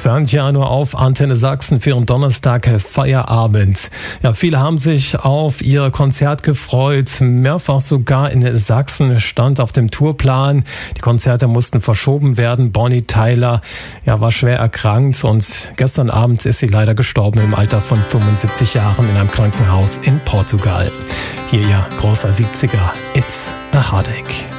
St. Januar auf Antenne Sachsen für einen Donnerstag Feierabend. Ja, viele haben sich auf ihr Konzert gefreut. Mehrfach sogar in Sachsen stand auf dem Tourplan. Die Konzerte mussten verschoben werden. Bonnie Tyler, ja, war schwer erkrankt und gestern Abend ist sie leider gestorben im Alter von 75 Jahren in einem Krankenhaus in Portugal. Hier ihr großer 70er, It's a Heartache.